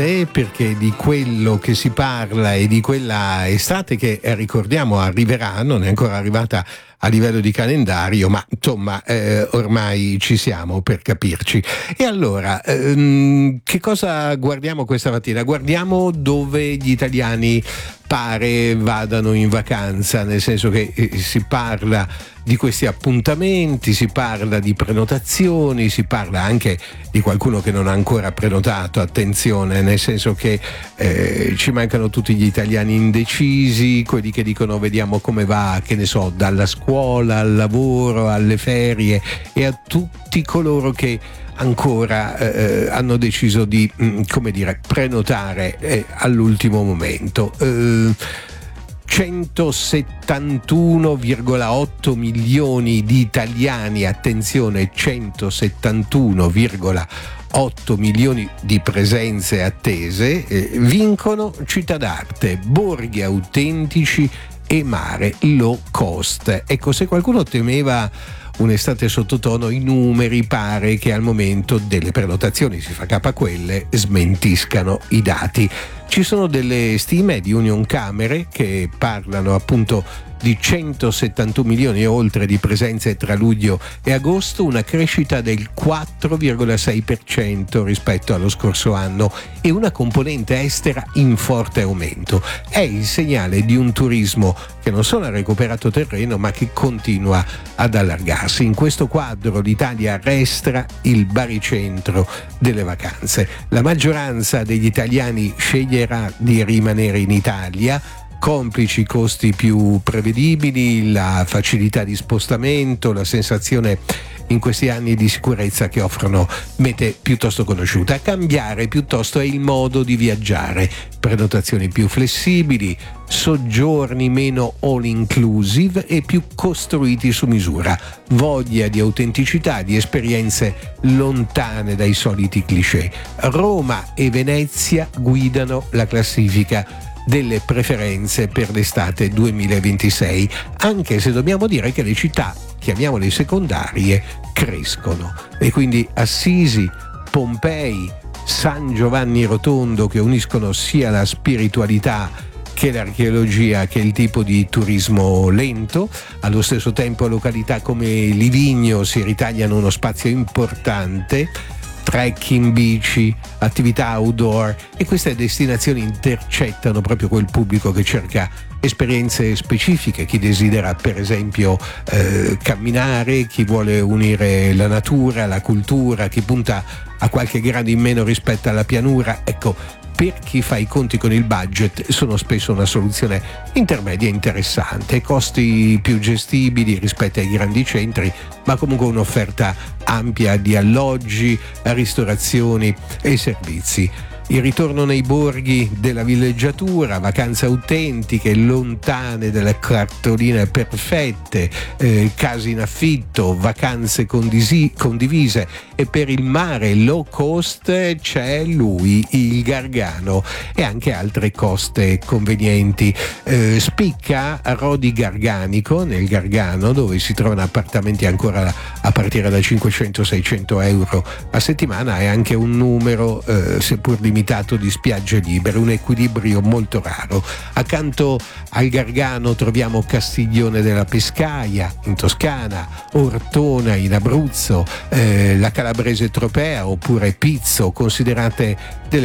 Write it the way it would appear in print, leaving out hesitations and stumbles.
perché di quello che si parla e di quella estate che ricordiamo arriverà, non è ancora arrivata a livello di calendario, ma insomma ormai ci siamo, per capirci. E allora, che cosa guardiamo questa mattina? Guardiamo dove gli italiani pare vadano in vacanza, nel senso che si parla di questi appuntamenti, si parla di prenotazioni, si parla anche di qualcuno che non ha ancora prenotato, attenzione, nel senso che ci mancano tutti gli italiani indecisi, quelli che dicono vediamo come va, che ne so, dalla scuola al lavoro, alle ferie, e a tutti coloro che ancora hanno deciso di prenotare all'ultimo momento. 171,8 milioni di italiani, attenzione, 171,8 milioni di presenze attese, vincono città d'arte, borghi autentici e mare low cost. Ecco, se qualcuno temeva un'estate sottotono, i numeri pare che al momento delle prenotazioni, si fa capo a quelle, smentiscano i dati. Ci sono delle stime di Unioncamere che parlano appunto di 171 milioni e oltre di presenze tra luglio e agosto, una crescita del 4,6% rispetto allo scorso anno e una componente estera in forte aumento. È il segnale di un turismo che non solo ha recuperato terreno ma che continua ad allargarsi. In questo quadro l'Italia resta il baricentro delle vacanze. La maggioranza degli italiani sceglierà di rimanere in Italia, complici costi più prevedibili, la facilità di spostamento, la sensazione in questi anni di sicurezza che offrono mete piuttosto conosciute. A cambiare piuttosto è il modo di viaggiare, prenotazioni più flessibili, soggiorni meno all inclusive e più costruiti su misura, voglia di autenticità, di esperienze lontane dai soliti cliché. Roma e Venezia guidano la classifica delle preferenze per l'estate 2026, anche se dobbiamo dire che le città, chiamiamole secondarie, crescono, e quindi Assisi, Pompei, San Giovanni Rotondo, che uniscono sia la spiritualità che l'archeologia, che il tipo di turismo lento. Allo stesso tempo località come Livigno si ritagliano uno spazio importante, trekking, bici, attività outdoor, e queste destinazioni intercettano proprio quel pubblico che cerca esperienze specifiche, chi desidera per esempio camminare, chi vuole unire la natura, la cultura, chi punta a qualche grado in meno rispetto alla pianura. Ecco, per chi fa i conti con il budget sono spesso una soluzione intermedia interessante, costi più gestibili rispetto ai grandi centri, ma comunque un'offerta ampia di alloggi, ristorazioni e servizi. Il ritorno nei borghi della villeggiatura, vacanze autentiche, lontane dalle cartoline perfette, case in affitto, vacanze condivise, e per il mare low cost c'è lui, il Gargano, e anche altre coste convenienti. Spicca Rodi Garganico nel Gargano, dove si trovano appartamenti ancora a partire da 500-600 euro a settimana, e anche un numero seppur limitato di spiagge libere, un equilibrio molto raro. Accanto al Gargano troviamo Castiglione della Pescaia in Toscana, Ortona in Abruzzo, la calabrese Tropea oppure Pizzo, considerate delle